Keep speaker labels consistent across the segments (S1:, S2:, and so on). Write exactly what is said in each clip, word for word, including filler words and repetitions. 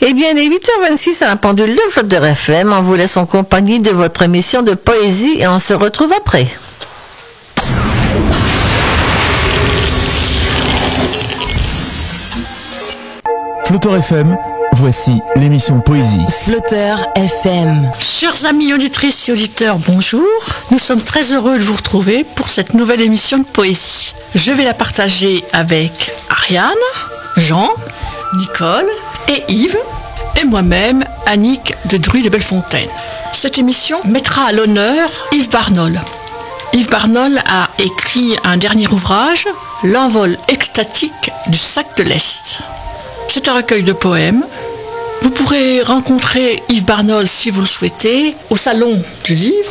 S1: Eh bien, il est huit heures vingt-six à la pendule de Flotteur F M. On vous laisse en compagnie de votre émission de poésie et on se retrouve après.
S2: Flotteur F M, voici l'émission Poésie.
S3: Flotteur F M.
S4: Chers amis auditrices et auditeurs, bonjour. Nous sommes très heureux de vous retrouver pour cette nouvelle émission de Poésie. Je vais la partager avec Ariane, Jean, Nicole et Yves, et moi-même, Annick de Druy de Bellefontaine. Cette émission mettra à l'honneur Yves Barnol. Yves Barnol a écrit un dernier ouvrage, L'envol extatique du sac de l'Est. C'est un recueil de poèmes. Vous pourrez rencontrer Yves Barnol, si vous le souhaitez, au Salon du Livre,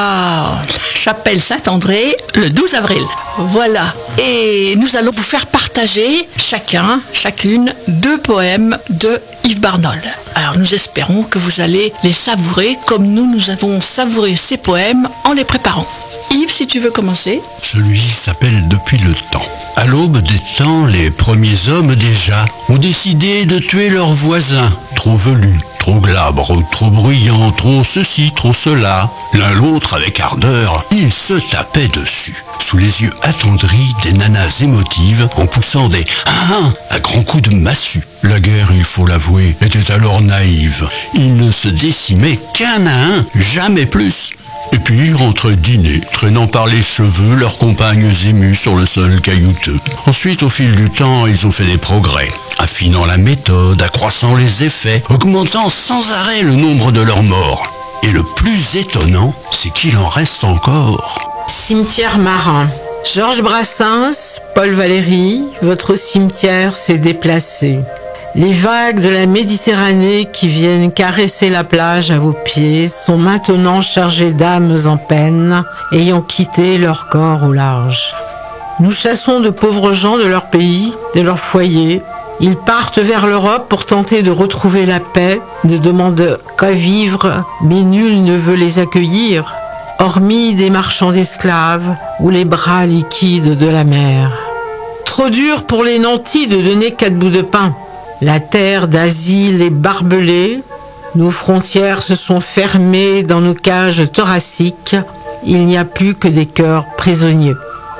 S4: à Chapelle Saint-André, le douze avril. Voilà. Et nous allons vous faire partager, chacun, chacune, deux poèmes de Yves Barnol. Alors nous espérons que vous allez les savourer comme nous, nous avons savouré ces poèmes en les préparant. Yves, si tu veux commencer.
S5: Celui-ci s'appelle Depuis le temps. À l'aube des temps, les premiers hommes déjà ont décidé de tuer leurs voisins, trop velus, trop glabres, trop bruyants, trop ceci, trop cela. L'un l'autre avec ardeur, ils se tapaient dessus, sous les yeux attendris des nanas émotives, en poussant des « ah ah » à grands coups de massue. La guerre, il faut l'avouer, était alors naïve. Ils ne se décimaient qu'un à un, jamais plus. Et puis, rentraient dîner, traînant par les cheveux leurs compagnes émues sur le sol caillouteux. Ensuite, au fil du temps, ils ont fait des progrès, affinant la méthode, accroissant les effets, augmentant sans arrêt le nombre de leurs morts. Et le plus étonnant, c'est qu'il en reste encore.
S6: Cimetière marin. Georges Brassens, Paul Valéry, votre cimetière s'est déplacé. Les vagues de la Méditerranée qui viennent caresser la plage à vos pieds sont maintenant chargées d'âmes en peine, ayant quitté leur corps au large. Nous chassons de pauvres gens de leur pays, de leur foyer. Ils partent vers l'Europe pour tenter de retrouver la paix, ne demandent qu'à vivre, mais nul ne veut les accueillir, hormis des marchands d'esclaves ou les bras liquides de la mer. Trop dur pour les nantis de donner quatre bouts de pain. La terre d'asile est barbelée, nos frontières se sont fermées dans nos cages thoraciques, il n'y a plus que des cœurs prisonniers.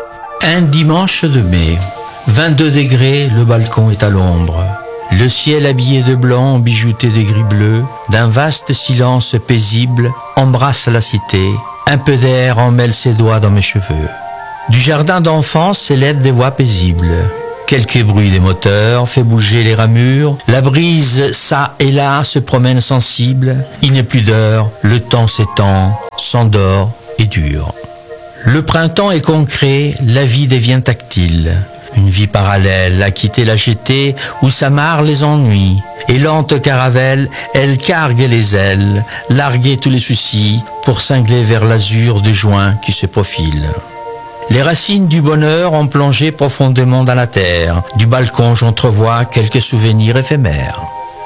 S7: Un dimanche de mai, vingt-deux degrés, le balcon est à l'ombre. Le ciel habillé de blanc, bijouté de gris bleu, d'un vaste silence paisible, embrasse la cité. Un peu d'air emmêle ses doigts dans mes cheveux. Du jardin d'enfance s'élèvent des voix paisibles. Quelques bruits des moteurs fait bouger les ramures. La brise, ça et là, se promène sensible. Il n'est plus d'heure, le temps s'étend, s'endort et dure. Le printemps est concret, la vie devient tactile. Une vie parallèle a quitté la jetée où s'amarrent les ennuis. Et lente caravelle, elle cargue les ailes, larguer tous les soucis pour cingler vers l'azur de juin qui se profile. Les racines du bonheur ont plongé profondément dans la terre. Du balcon, j'entrevois quelques souvenirs éphémères.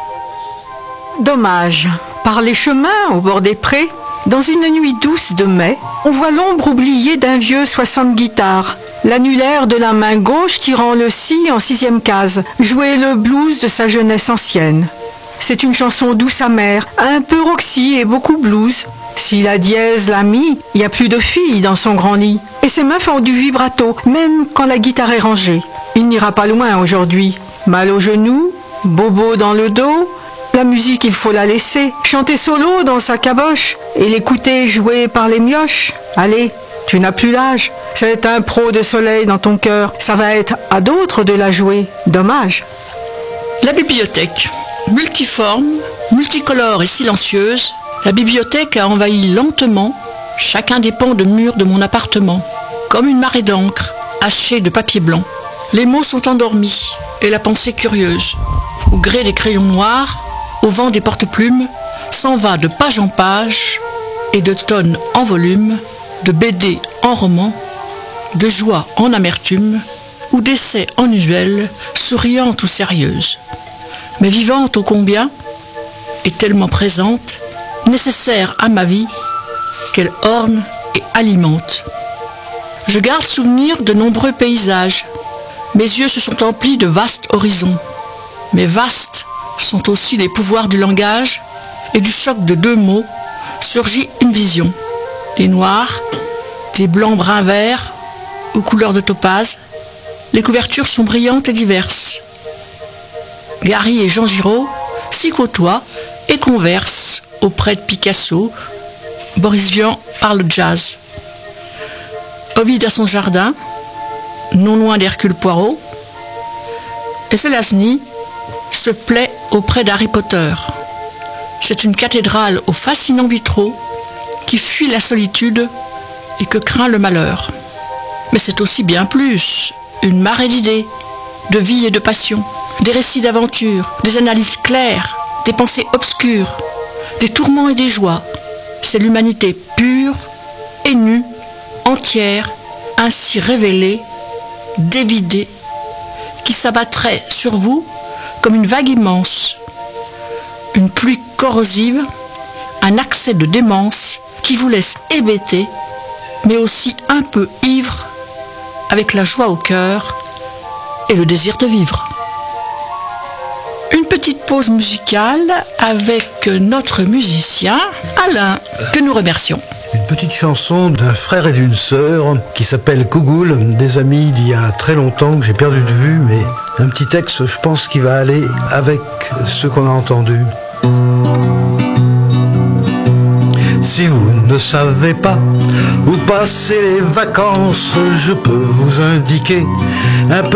S8: Dommage. Par les chemins, au bord des prés, dans une nuit douce de mai, on voit l'ombre oubliée d'un vieux soixante-guitare. L'annulaire de la main gauche tirant le si en sixième case, jouer le blues de sa jeunesse ancienne. C'est une chanson douce amère, un peu roxy et beaucoup blues. Si la dièse l'a mis, il n'y a plus de filles dans son grand lit. Et ses mains font du vibrato, même quand la guitare est rangée. Il n'ira pas loin aujourd'hui. Mal au genou, bobo dans le dos. La musique, il faut la laisser. Chanter solo dans sa caboche et l'écouter jouer par les mioches. Allez, tu n'as plus l'âge. C'est un pro de soleil dans ton cœur. Ça va être à d'autres de la jouer. Dommage.
S4: La bibliothèque. Multiforme, multicolore et silencieuse, la bibliothèque a envahi lentement chacun des pans de murs de mon appartement, comme une marée d'encre, hachée de papier blanc. Les mots sont endormis, et la pensée curieuse, au gré des crayons noirs, au vent des porte-plumes, s'en va de page en page, et de tonnes en volume, de B D en roman, de joie en amertume, ou d'essais en usuel, souriante ou sérieuse. Mais vivante ô combien, et tellement présente, nécessaire à ma vie, qu'elle orne et alimente. Je garde souvenir de nombreux paysages. Mes yeux se sont emplis de vastes horizons. Mais vastes sont aussi les pouvoirs du langage, et du choc de deux mots surgit une vision. Des noirs, des blancs brun vert aux couleurs de topaze. Les couvertures sont brillantes et diverses. Gary et Jean Giraud s'y côtoient et conversent auprès de Picasso. Boris Vian parle jazz. Ovide a son jardin, non loin d'Hercule Poirot. Et Zelazny se plaît auprès d'Harry Potter. C'est une cathédrale aux fascinants vitraux qui fuit la solitude et que craint le malheur. Mais c'est aussi bien plus, une marée d'idées, de vie et de passion, des récits d'aventure, des analyses claires, des pensées obscures, des tourments et des joies. C'est l'humanité pure et nue, entière, ainsi révélée, dévidée, qui s'abattrait sur vous comme une vague immense, une pluie corrosive, un accès de démence qui vous laisse hébété, mais aussi un peu ivre, avec la joie au cœur et le désir de vivre. Une petite pause musicale avec notre musicien Alain, que nous remercions.
S9: Une petite chanson d'un frère et d'une sœur qui s'appelle Cougoul, des amis d'il y a très longtemps que j'ai perdu de vue, mais un petit texte, je pense, qui va aller avec ce qu'on a entendu. Si vous ne savez pas où passer les vacances, je peux vous indiquer un